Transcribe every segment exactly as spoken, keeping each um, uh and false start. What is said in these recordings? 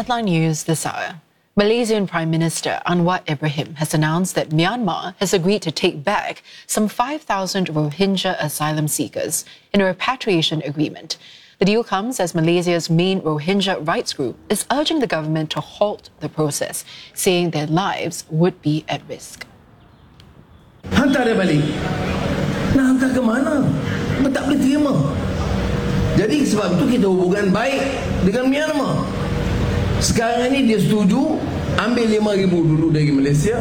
Headline news this hour. Malaysian Prime Minister Anwar Ibrahim has announced that Myanmar has agreed to take back some five thousand Rohingya asylum seekers in a repatriation agreement. The deal comes as Malaysia's main Rohingya rights group is urging the government to halt the process, saying their lives would be at risk. Hantar dia balik. Nak hantar ke mana? Mereka tak boleh terima. Jadi sebab itu kita hubungan baik dengan Myanmar. Sekarang ini dia setuju ambil lima ribu dulu dari Malaysia.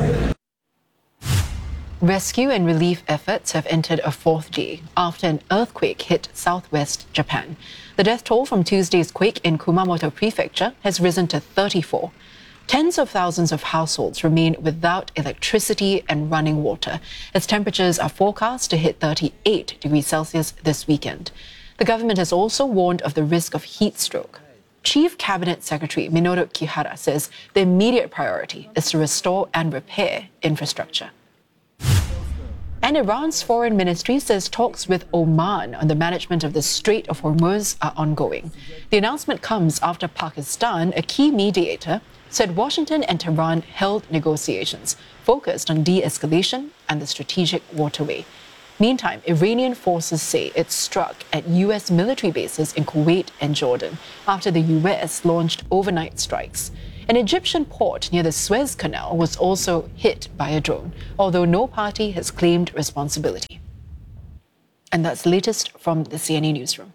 Rescue and relief efforts have entered a fourth day after an earthquake hit southwest Japan. The death toll from Tuesday's quake in Kumamoto Prefecture has risen to thirty-four. Tens of thousands of households remain without electricity and running water, as temperatures are forecast to hit thirty-eight degrees Celsius this weekend. The government has also warned of the risk of heat stroke. Chief Cabinet Secretary Minoru Kihara says the immediate priority is to restore and repair infrastructure. And Iran's foreign ministry says talks with Oman on the management of the Strait of Hormuz are ongoing. The announcement comes after Pakistan, a key mediator, said Washington and Tehran held negotiations focused on de-escalation and the strategic waterway. Meantime, Iranian forces say it struck at U S military bases in Kuwait and Jordan after the U S launched overnight strikes. An Egyptian port near the Suez Canal was also hit by a drone, although no party has claimed responsibility. And that's the latest from the C N A newsroom.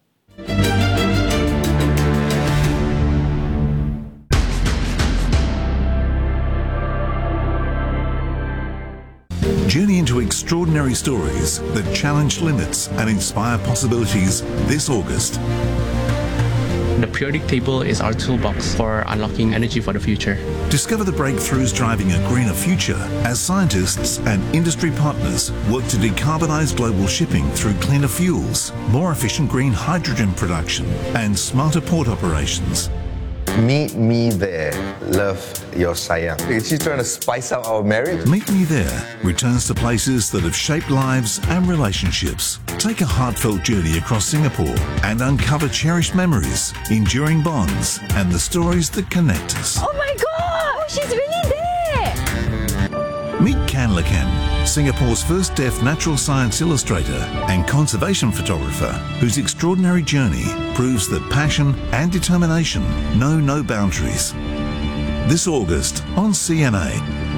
Journey into extraordinary stories that challenge limits and inspire possibilities this August. The periodic table is our toolbox for unlocking energy for the future. Discover the breakthroughs driving a greener future as scientists and industry partners work to decarbonise global shipping through cleaner fuels, more efficient green hydrogen production and smarter port operations. Meet me there. Love, your sayang. She's trying to spice up our marriage. Meet Me There returns to places that have shaped lives and relationships. Take a heartfelt journey across Singapore and uncover cherished memories, enduring bonds, and the stories that connect us. Oh my God! She's really there! Meet Kan Lakan, Singapore's first deaf natural science illustrator and conservation photographer, whose extraordinary journey proves that passion and determination know no boundaries. This August on C N A.